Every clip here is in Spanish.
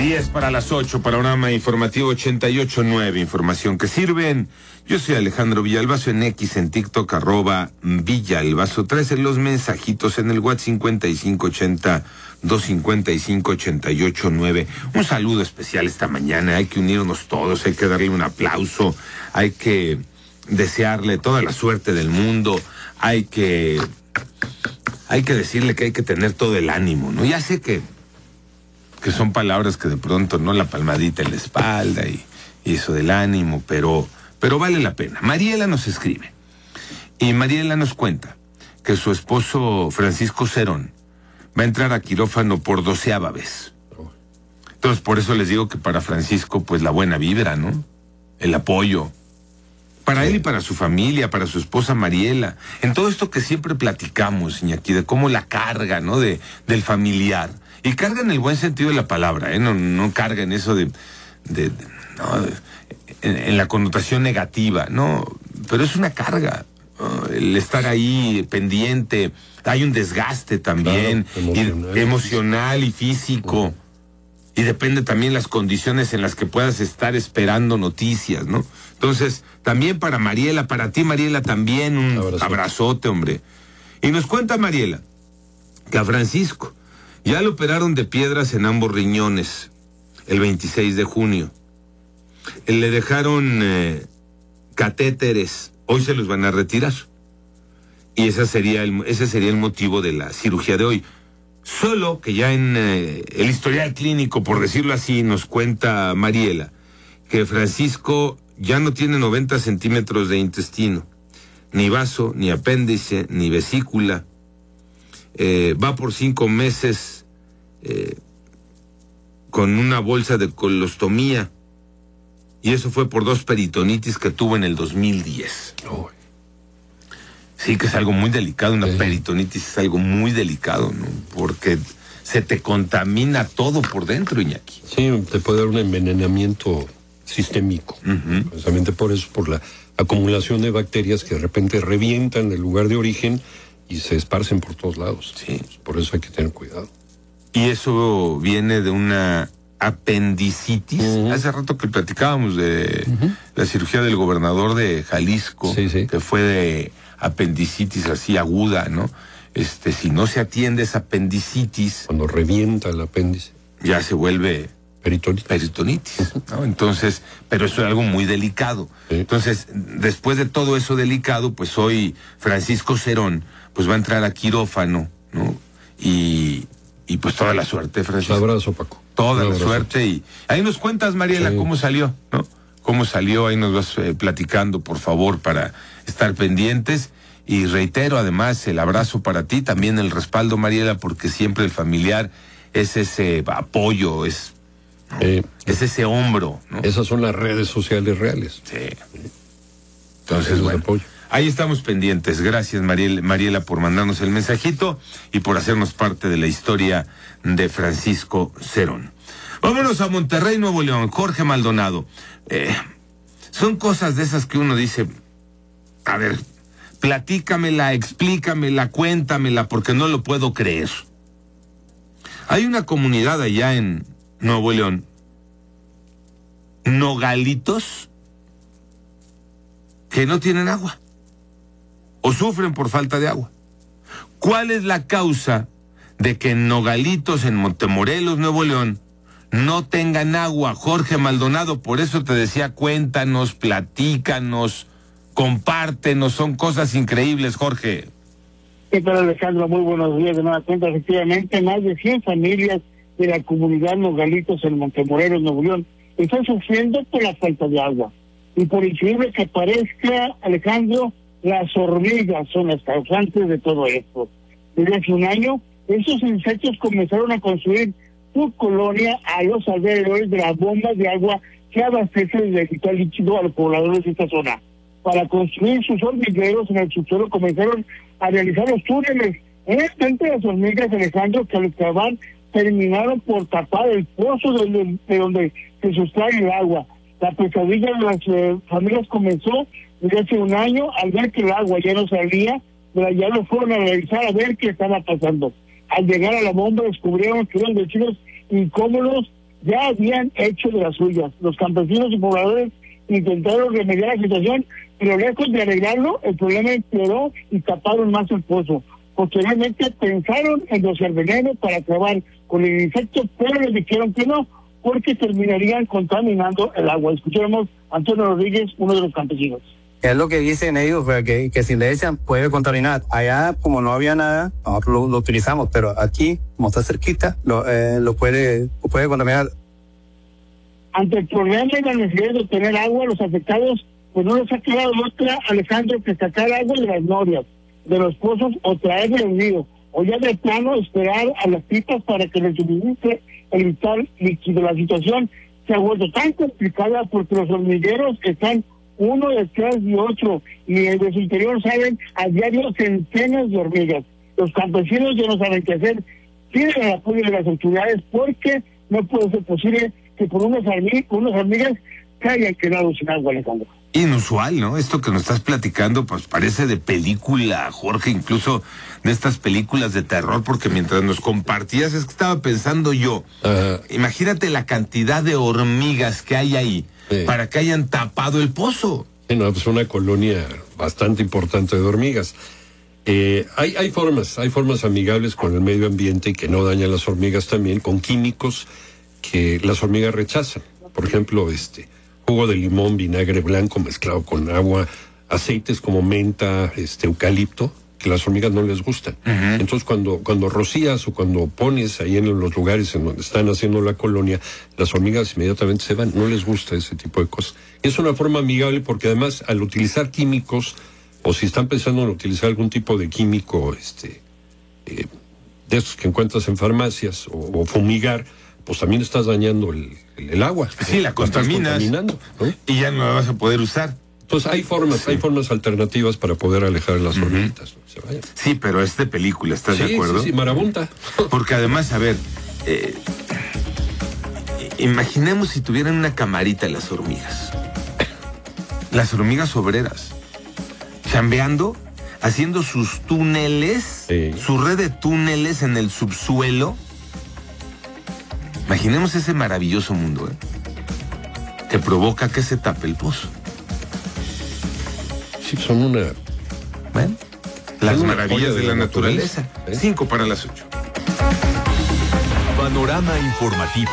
10 para las 8, panorama informativo 88.9, información que sirven. Yo soy Alejandro Villalbazo en X, en TikTok, @Villalbazo13, los mensajitos en el WhatsApp 5580-255-88.9. Un saludo especial esta mañana, hay que unirnos todos, hay que darle un aplauso, hay que desearle toda la suerte del mundo, hay que decirle que hay que tener todo el ánimo, ¿no? Ya sé que son palabras que de pronto, ¿no? La palmadita en la espalda y eso del ánimo, pero vale la pena. Mariela nos escribe y Mariela nos cuenta que su esposo Francisco Cerón va a entrar a quirófano por 12ª vez. Entonces, por eso les digo que para Francisco, pues la buena vibra, ¿no? El apoyo. Para él y para su familia, para su esposa Mariela. En todo esto que siempre platicamos, Iñaki, de cómo la carga, ¿no? Del familiar. Y carga en el buen sentido de la palabra, ¿eh? No carga en eso en la connotación negativa, ¿no? Pero es una carga, ¿no? El estar ahí pendiente, hay un desgaste también, claro, emocional y físico. Y depende también las condiciones en las que puedas estar esperando noticias, ¿no? Entonces, también para Mariela, para ti Mariela también un abrazote, hombre. Y nos cuenta Mariela que a Francisco ya le operaron de piedras en ambos riñones el 26 de junio. Le dejaron catéteres, hoy se los van a retirar. Y ese sería el motivo de la cirugía de hoy. Solo que ya en el historial clínico, por decirlo así, nos cuenta Mariela que Francisco ya no tiene 90 centímetros de intestino, ni vaso, ni apéndice, ni vesícula. Va por 5 meses con una bolsa de colostomía, y eso fue por 2 peritonitis que tuvo en el 2010. Oh. Sí, que es algo muy delicado, una peritonitis es algo muy delicado, ¿no? Porque se te contamina todo por dentro, Iñaki. Sí, te puede dar un envenenamiento sistémico, precisamente por eso, por la acumulación de bacterias que de repente revientan el lugar de origen y se esparcen por todos lados. Sí. Por eso hay que tener cuidado. Y eso viene de una apendicitis. Hace rato que platicábamos de la cirugía del gobernador de Jalisco, que fue de apendicitis así aguda, ¿no? Si no se atiende esa apendicitis, cuando revienta el apéndice, ya se vuelve peritonitis, ¿no? Entonces, pero eso es algo muy delicado. Entonces, después de todo eso delicado, pues hoy Francisco Cerón pues va a entrar a quirófano, ¿no? Y pues toda la suerte, Francisco. Un abrazo, Paco. Toda la suerte. Y ahí nos cuentas, Mariela, cómo salió, ¿no? Cómo salió, ahí nos vas platicando, por favor, para estar pendientes. Y reitero, además, el abrazo para ti, también el respaldo, Mariela, porque siempre el familiar es ese apoyo, es ese hombro, ¿no? Esas son las redes sociales reales. Sí. Entonces, bueno, ahí estamos pendientes. Gracias, Mariela, por mandarnos el mensajito y por hacernos parte de la historia de Francisco Cerón. Vámonos a Monterrey, Nuevo León. Jorge Maldonado. Son cosas de esas que uno dice, a ver, platícamela, explícamela, cuéntamela, porque no lo puedo creer. Hay una comunidad allá en Nuevo León, Nogalitos, que no tienen agua o sufren por falta de agua. ¿Cuál es la causa de que en Nogalitos, en Montemorelos, Nuevo León, no tengan agua? Jorge Maldonado, por eso te decía, cuéntanos, platícanos, compártenos, son cosas increíbles, Jorge. ¿Qué tal, Alejandro? Muy buenos días. De nueva cuenta, efectivamente, más de 100 familias de la comunidad Nogalitos en Montemorelos, Nuevo León, están sufriendo por la falta de agua. Y por increíble que parezca, Alejandro, las hormigas son las causantes de todo esto. Desde hace un año, esos insectos comenzaron a construir su colonia a los alrededores de las bombas de agua que abastecen de vital líquido a los pobladores de esta zona. Para construir sus hormigueros en el subsuelo comenzaron a realizar los túneles. En el centro de las hormigas, Alejandro, que al excavar terminaron por tapar el pozo de donde se sustrae el agua. La pesadilla de las familias comenzó desde hace un año al ver que el agua ya no salía, pero ya lo fueron a revisar a ver qué estaba pasando. Al llegar a la bomba descubrieron que los vecinos incómodos ya habían hecho de las suyas. Los campesinos y pobladores intentaron remediar la situación, pero lejos de arreglarlo, el problema empeoró y taparon más el pozo. Posteriormente pensaron en rociar veneno para acabar con el insecto, pero les dijeron que no, porque terminarían contaminando el agua. Escuchemos a Antonio Rodríguez, uno de los campesinos. Es lo que dicen ellos, que si le echan puede contaminar. Allá, como no había nada, nosotros lo utilizamos, pero aquí, como está cerquita, lo puede contaminar. Ante el problema y la necesidad de obtener agua, los afectados, pues no les ha quedado otra, Alejandro, que sacar agua de las norias, de los pozos o traerle el río, o ya de plano esperar a las pipas para que les suministre el vital líquido. La situación se ha vuelto tan complicada porque los hormigueros están uno detrás de otro y de su interior salen a diario centenas de hormigas. Los campesinos ya no saben qué hacer, piden el apoyo de las autoridades porque no puede ser posible que por unas hormigas que hayan quedado sin agua, Alejandro. Inusual, ¿no? Esto que nos estás platicando, pues parece de película, Jorge, incluso de estas películas de terror, porque mientras nos compartías, es que estaba pensando yo, imagínate la cantidad de hormigas que hay ahí, para que hayan tapado el pozo. Sí, no, pues una colonia bastante importante de hormigas. Hay formas amigables con el medio ambiente y que no dañan las hormigas también, con químicos que las hormigas rechazan. Por ejemplo, jugo de limón, vinagre blanco mezclado con agua, aceites como menta, eucalipto, que las hormigas no les gustan. Entonces cuando rocías o cuando pones ahí en los lugares en donde están haciendo la colonia, las hormigas inmediatamente se van, no les gusta ese tipo de cosas. Es una forma amigable porque además al utilizar químicos, o si están pensando en utilizar algún tipo de químico, de esos que encuentras en farmacias, o fumigar, pues también estás dañando el agua. Sí, la contaminas, ¿no? Y ya no la vas a poder usar. Entonces hay formas alternativas para poder alejar a las hormiguitas. ¿No? Se vayan. Sí, pero es de película, ¿estás de acuerdo? Sí, marabunta. Porque además, a ver, imaginemos si tuvieran una camarita las hormigas obreras, chambeando, haciendo sus túneles, su red de túneles en el subsuelo. Imaginemos ese maravilloso mundo, que provoca que se tape el pozo. Sí, son una... Bueno, las maravillas de la naturaleza. 5 para las 8. Panorama informativo.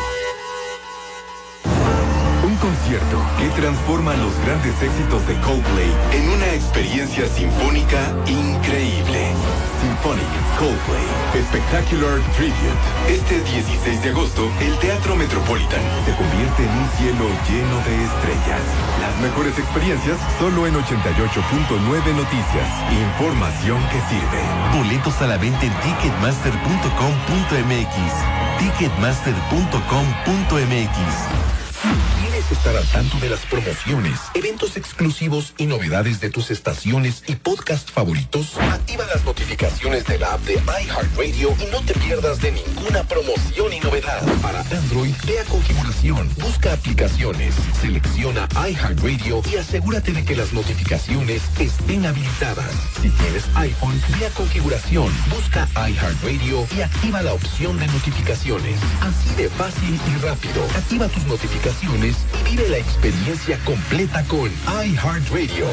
Un concierto que transforma los grandes éxitos de Coldplay en una experiencia sinfónica increíble. Symphonic Coldplay Spectacular Tribute. Este 16 de agosto, el Teatro Metropolitan se convierte en un cielo lleno de estrellas. Las mejores experiencias solo en 88.9 Noticias. Información que sirve. Boletos a la venta en ticketmaster.com.mx. Ticketmaster.com.mx. ¿Quieres estar al tanto de las promociones, eventos exclusivos y novedades de tus estaciones y podcast favoritos? Activa las notificaciones de la app de iHeartRadio y no te pierdas de ninguna promoción y novedad. Para Android, ve a configuración, busca aplicaciones, selecciona iHeartRadio y asegúrate de que las notificaciones estén habilitadas. Si tienes iPhone, ve a configuración, busca iHeartRadio y activa la opción de notificaciones. Así de fácil y rápido. Activa tus notificaciones y vive la experiencia completa con iHeartRadio.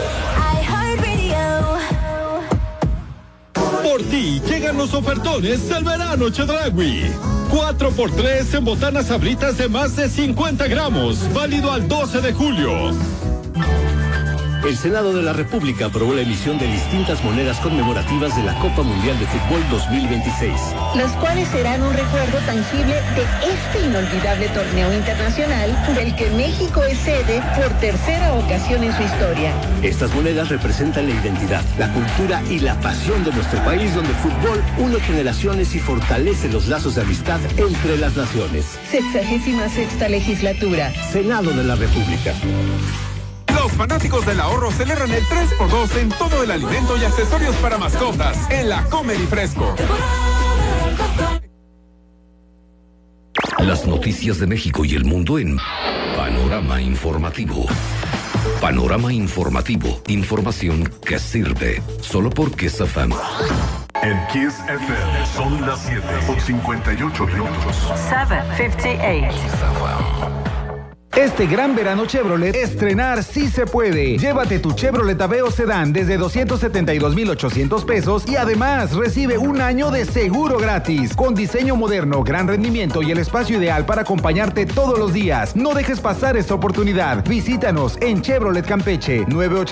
Por ti llegan los ofertones del verano Chedraui. 4x3 en botanas sabritas de más de 50 gramos, válido al 12 de julio. El Senado de la República aprobó la emisión de distintas monedas conmemorativas de la Copa Mundial de Fútbol 2026. Los cuales serán un recuerdo tangible de este inolvidable torneo internacional del que México es sede por tercera ocasión en su historia. Estas monedas representan la identidad, la cultura y la pasión de nuestro país, donde el fútbol une generaciones y fortalece los lazos de amistad entre las naciones. 66ª legislatura. Senado de la República. Los fanáticos del ahorro celebran el 3x2 en todo el alimento y accesorios para mascotas en la Comer y Fresco. Las noticias de México y el mundo en Panorama Informativo. Panorama Informativo. Información que sirve. Solo por Kiss FM. En Kiss FM son las 7:58 minutos. 7:58. Este gran verano Chevrolet, estrenar sí se puede. Llévate tu Chevrolet Aveo Sedán desde 272,800 pesos y además recibe un año de seguro gratis. Con diseño moderno, gran rendimiento y el espacio ideal para acompañarte todos los días. No dejes pasar esta oportunidad. Visítanos en Chevrolet Campeche,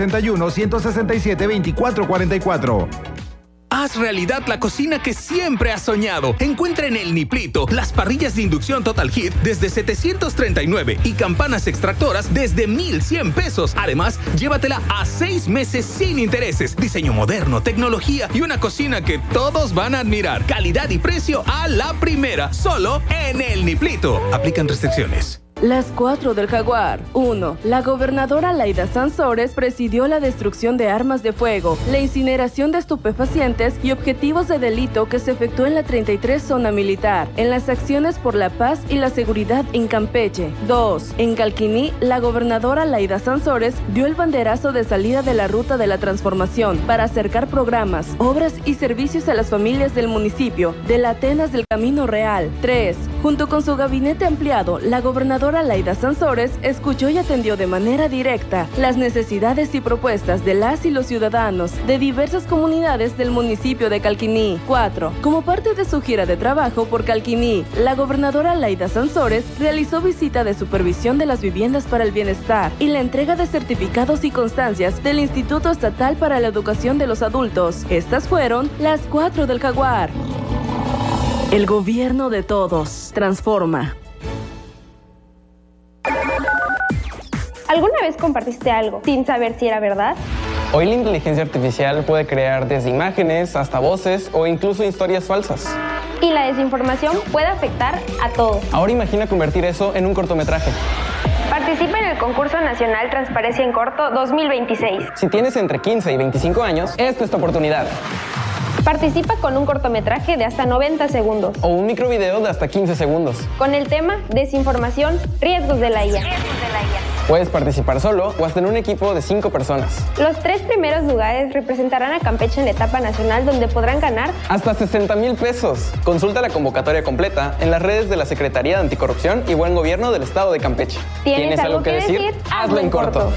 981-167-2444. Haz realidad la cocina que siempre has soñado. Encuentra en El Niplito las parrillas de inducción Total Heat desde 739 y campanas extractoras desde 1,100 pesos. Además, llévatela a 6 meses sin intereses. Diseño moderno, tecnología y una cocina que todos van a admirar. Calidad y precio a la primera. Solo en El Niplito. Aplican restricciones. Las 4 del Jaguar. 1. La gobernadora Laida Sansores presidió la destrucción de armas de fuego, la incineración de estupefacientes y objetivos de delito que se efectuó en la 33 Zona Militar, en las acciones por la paz y la seguridad en Campeche. 2. En Calquiní, la gobernadora Laida Sansores dio el banderazo de salida de la Ruta de la Transformación para acercar programas, obras y servicios a las familias del municipio de la Atenas del Camino Real. 3. Junto con su gabinete ampliado, la gobernadora Laida Sansores escuchó y atendió de manera directa las necesidades y propuestas de las y los ciudadanos de diversas comunidades del municipio de Calquiní. 4. Como parte de su gira de trabajo por Calquiní, la gobernadora Laida Sansores realizó visita de supervisión de las viviendas para el bienestar y la entrega de certificados y constancias del Instituto Estatal para la Educación de los Adultos. Estas fueron las 4 del Jaguar. El gobierno de todos. Transforma. ¿Alguna vez compartiste algo sin saber si era verdad? Hoy la inteligencia artificial puede crear desde imágenes hasta voces o incluso historias falsas. Y la desinformación puede afectar a todos. Ahora imagina convertir eso en un cortometraje. Participa en el concurso nacional Transparencia en Corto 2026. Si tienes entre 15 y 25 años, esta es tu oportunidad. Participa con un cortometraje de hasta 90 segundos. O un microvideo de hasta 15 segundos. Con el tema Desinformación, riesgos de la IA. Puedes participar solo o hasta en un equipo de 5 personas. Los 3 primeros lugares representarán a Campeche en la etapa nacional, donde podrán ganar hasta 60,000 pesos. Consulta la convocatoria completa en las redes de la Secretaría de Anticorrupción y Buen Gobierno del Estado de Campeche. ¿Tienes algo que decir? Hazlo en corto.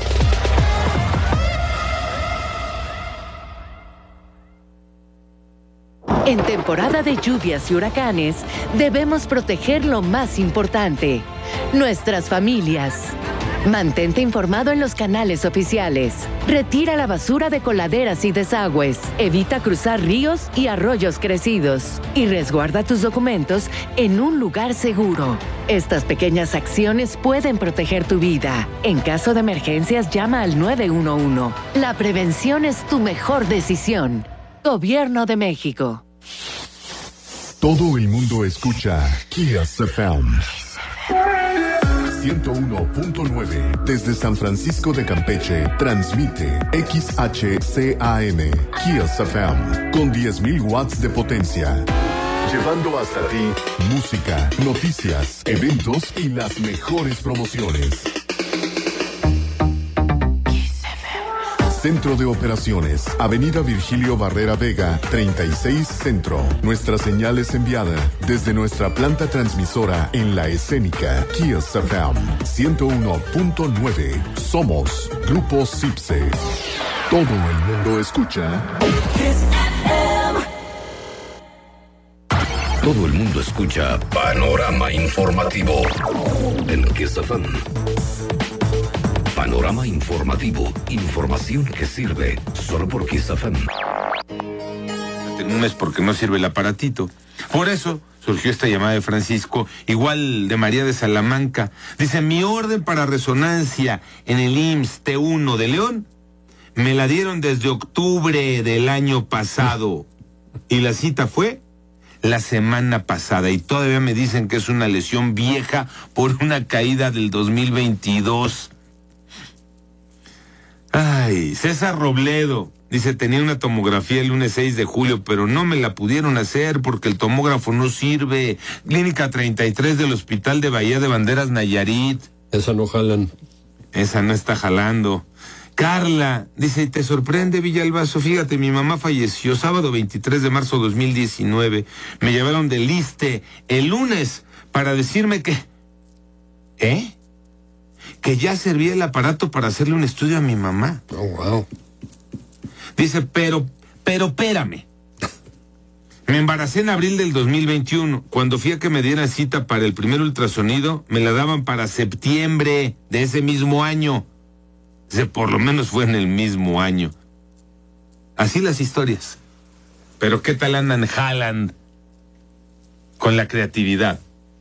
En temporada de lluvias y huracanes, debemos proteger lo más importante, nuestras familias. Mantente informado en los canales oficiales. Retira la basura de coladeras y desagües. Evita cruzar ríos y arroyos crecidos. Y resguarda tus documentos en un lugar seguro. Estas pequeñas acciones pueden proteger tu vida. En caso de emergencias, llama al 911. La prevención es tu mejor decisión. Gobierno de México. Todo el mundo escucha Kiss FM 101.9 desde San Francisco de Campeche. Transmite XHCAM Kiss FM con 10,000 watts de potencia. Llevando hasta ti música, noticias, eventos y las mejores promociones. Centro de Operaciones, Avenida Virgilio Barrera Vega, 36 Centro. Nuestra señal es enviada desde nuestra planta transmisora en La Escénica, Kiss FM 101.9. Somos Grupo Cipse. Todo el mundo escucha Kiss FM. Todo el mundo escucha Panorama Informativo en Kiss FM. Panorama Informativo. Información que sirve solo por Kiss FM. En un mes porque no sirve el aparatito. Por eso surgió esta llamada de Francisco, igual de María de Salamanca. Dice, mi orden para resonancia en el IMSS T1 de León me la dieron desde octubre del año pasado. Y la cita fue la semana pasada. Y todavía me dicen que es una lesión vieja por una caída del 2022. Ay, César Robledo, dice, tenía una tomografía el lunes 6 de julio, pero no me la pudieron hacer porque el tomógrafo no sirve. Clínica 33 del Hospital de Bahía de Banderas, Nayarit. Esa no jalan. Esa no está jalando. Carla dice, ¿te sorprende, Villalbazo? Fíjate, mi mamá falleció sábado 23 de marzo de 2019. Me llevaron del ISSSTE el lunes para decirme que... que ya servía el aparato para hacerle un estudio a mi mamá. Oh, wow. Dice, pero espérame. Me embaracé en abril del 2021. Cuando fui a que me dieran cita para el primer ultrasonido, me la daban para septiembre de ese mismo año. Dice, por lo menos fue en el mismo año. Así las historias. Pero ¿qué tal andan Haaland con la creatividad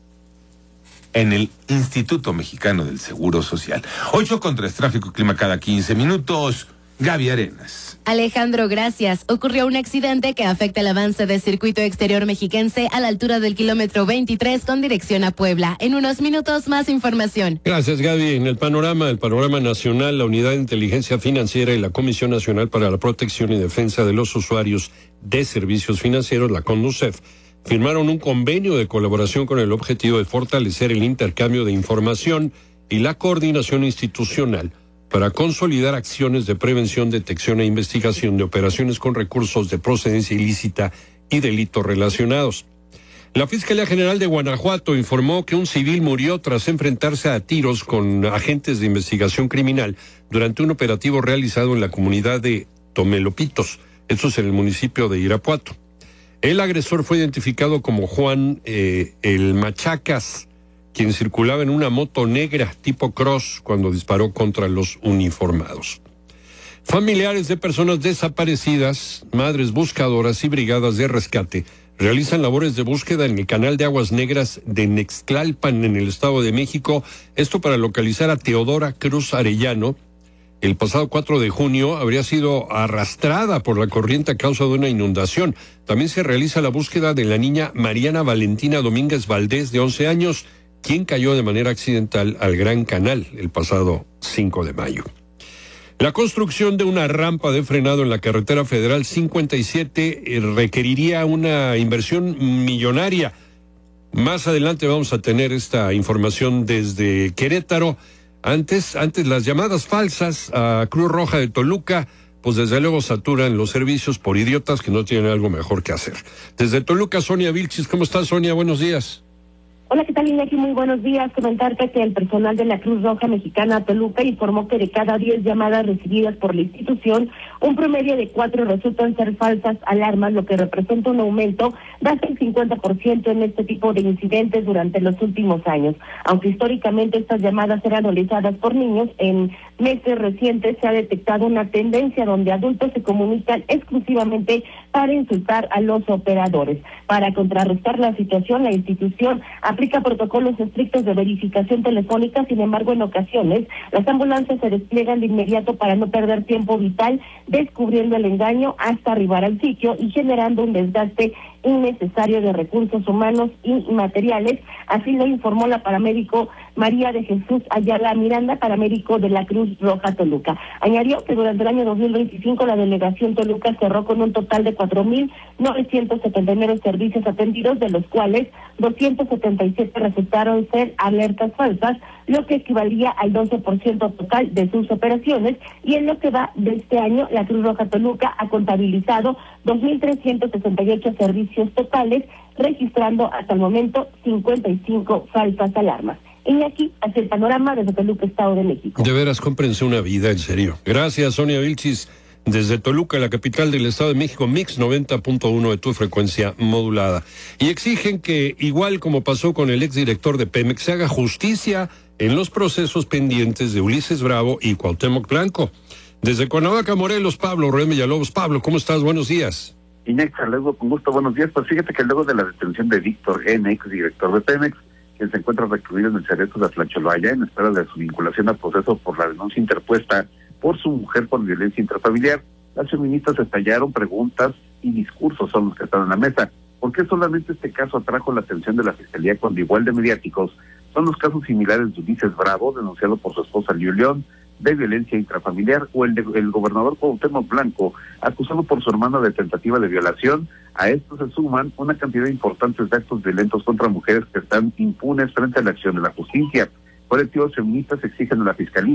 en el Instituto Mexicano del Seguro Social? 8:03, tráfico y clima cada 15 minutos. Gaby Arenas. Alejandro, gracias. Ocurrió un accidente que afecta el avance del circuito exterior mexiquense a la altura del kilómetro 23 con dirección a Puebla. En unos minutos más información. Gracias, Gaby. En el panorama nacional, la Unidad de Inteligencia Financiera y la Comisión Nacional para la Protección y Defensa de los Usuarios de Servicios Financieros, la CONDUCEF, firmaron un convenio de colaboración con el objetivo de fortalecer el intercambio de información y la coordinación institucional para consolidar acciones de prevención, detección e investigación de operaciones con recursos de procedencia ilícita y delitos relacionados. La Fiscalía General de Guanajuato informó que un civil murió tras enfrentarse a tiros con agentes de investigación criminal durante un operativo realizado en la comunidad de Tomelopitos, esto es en el municipio de Irapuato. El agresor fue identificado como Juan el Machacas, quien circulaba en una moto negra tipo cross cuando disparó contra los uniformados. Familiares de personas desaparecidas, madres buscadoras y brigadas de rescate realizan labores de búsqueda en el canal de aguas negras de Nextlalpan, en el Estado de México, esto para localizar a Teodora Cruz Arellano. El pasado 4 de junio habría sido arrastrada por la corriente a causa de una inundación. También se realiza la búsqueda de la niña Mariana Valentina Domínguez Valdés, de 11 años, quien cayó de manera accidental al Gran Canal el pasado 5 de mayo. La construcción de una rampa de frenado en la carretera federal 57 requeriría una inversión millonaria. Más adelante vamos a tener esta información desde Querétaro. Antes las llamadas falsas a Cruz Roja de Toluca, pues desde luego saturan los servicios por idiotas que no tienen algo mejor que hacer. Desde Toluca, Sonia Vilchis. ¿Cómo estás, Sonia? Buenos días. Hola, ¿qué tal, Iñaki? Muy buenos días. Comentarte que el personal de la Cruz Roja Mexicana Toluca informó que de cada 10 llamadas recibidas por la institución, un promedio de 4 resultan ser falsas alarmas, lo que representa un aumento de hasta el 50% en este tipo de incidentes durante los últimos años. Aunque históricamente estas llamadas eran realizadas por niños, en meses recientes se ha detectado una tendencia donde adultos se comunican exclusivamente para insultar a los operadores. Para contrarrestar la situación, la institución aplica protocolos estrictos de verificación telefónica. Sin embargo, en ocasiones, las ambulancias se despliegan de inmediato para no perder tiempo vital descubriendo el engaño hasta arribar al sitio y generando un desgaste innecesario de recursos humanos y materiales. Así lo informó la paramédico María de Jesús Ayala Miranda, paramédico de la Cruz Roja Toluca. Añadió que durante el año 2025 la delegación Toluca cerró con un total de 4,979 servicios atendidos, de los cuales 277 resultaron ser alertas falsas, lo que equivalía al 12% total de sus operaciones. Y en lo que va de este año, la Cruz Roja Toluca ha contabilizado 2,368 servicios totales, registrando hasta el momento 55 falsas alarmas. Y aquí hace el panorama desde Toluca, Estado de México. De veras, cómprense una vida, en serio. Gracias, Sonia Vilchis. Desde Toluca, la capital del Estado de México, Mix 90.1 de tu frecuencia modulada. Y exigen que, igual como pasó con el exdirector de Pemex, se haga justicia en los procesos pendientes de Ulises Bravo y Cuauhtémoc Blanco. Desde Cuernavaca, Morelos, Pablo Rubén Villalobos. Pablo, ¿cómo estás? Buenos días. Iñaki, saludo con gusto, buenos días. Pues fíjate que luego de la detención de Víctor N., exdirector de Pemex, quien se encuentra recluido en el Cerezo de Atlacholvaya en espera de su vinculación al proceso por la denuncia interpuesta por su mujer por violencia intrafamiliar, las feministas estallaron preguntas y discursos son los que están en la mesa. ¿Por qué solamente este caso atrajo la atención de la Fiscalía cuando igual de mediáticos son los casos similares de Ulises Bravo, denunciado por su esposa Liu León, de violencia intrafamiliar, o el gobernador Cuauhtémoc Blanco, acusado por su hermana de tentativa de violación? A esto se suman una cantidad importante de actos violentos contra mujeres que están impunes frente a la acción de la justicia. Colectivos feministas exigen a la Fiscalía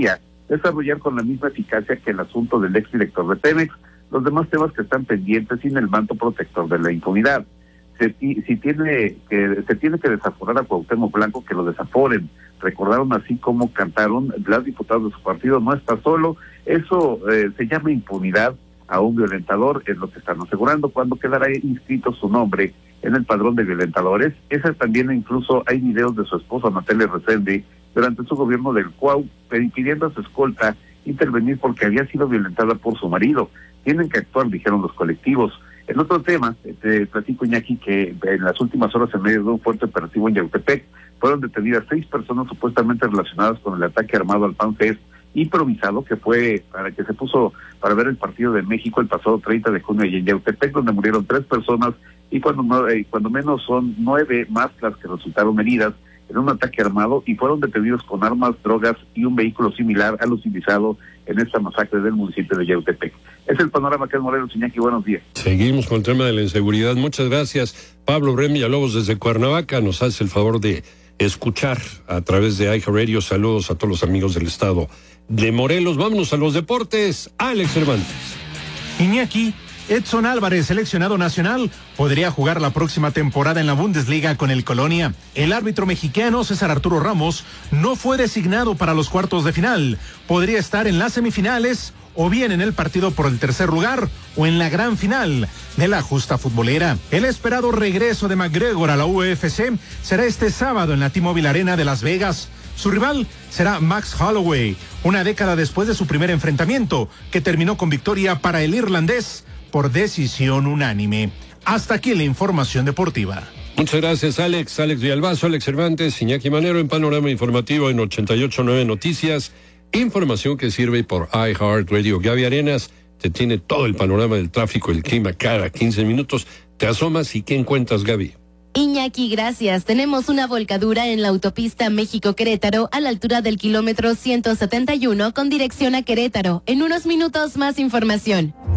desarrollar con la misma eficacia que el asunto del exdirector de Pemex los demás temas que están pendientes sin el manto protector de la impunidad. Se tiene que desaforar a Cuauhtémoc Blanco, que lo desaforen. Recordaron así como cantaron las diputadas de su partido, no está solo. Eso se llama impunidad a un violentador, es lo que están asegurando, cuando quedará inscrito su nombre en el padrón de violentadores. Esa también, incluso hay videos de su esposa Natalia Resende durante su gobierno del Cuau, pidiendo a su escolta intervenir porque había sido violentada por su marido. Tienen que actuar, dijeron los colectivos. En otro tema, te platico, Iñaki, que en las últimas horas, en medio de un fuerte operativo en Yautepec, fueron detenidas 6 personas supuestamente relacionadas con el ataque armado al FanFest improvisado que fue que se puso para ver el partido de México el pasado 30 de junio en Yautepec, donde murieron 3 personas y cuando menos son 9 más las que resultaron heridas en un ataque armado y fueron detenidos con armas, drogas y un vehículo similar al utilizado en esta masacre del municipio de Yautepec. Es el panorama, que es Morelos. Iñaki, buenos días. Seguimos con el tema de la inseguridad. Muchas gracias. Pablo Rem Villalobos desde Cuernavaca nos hace el favor de escuchar a través de iHeartRadio. Saludos a todos los amigos del estado de Morelos. Vámonos a los deportes. Alex Cervantes. Iñaki, Edson Álvarez, seleccionado nacional, podría jugar la próxima temporada en la Bundesliga con el Colonia. El árbitro mexicano César Arturo Ramos no fue designado para los cuartos de final. Podría estar en las semifinales o bien en el partido por el tercer lugar o en la gran final de la justa futbolera. El esperado regreso de McGregor a la UFC será este sábado en la T-Mobile Arena de Las Vegas. Su rival será Max Holloway, una década después de su primer enfrentamiento, que terminó con victoria para el irlandés por decisión unánime. Hasta aquí la información deportiva. Muchas gracias, Alex. Alex Villalbazo, Alex Cervantes, Iñaki Manero en Panorama Informativo en 88.9 Noticias. Información que sirve por iHeartRadio. Gaby Arenas te tiene todo el panorama del tráfico y el clima cada 15 minutos. Te asomas y ¿qué encuentras, Gaby? Iñaki, gracias. Tenemos una volcadura en la autopista México-Querétaro a la altura del kilómetro 171 con dirección a Querétaro. En unos minutos más información.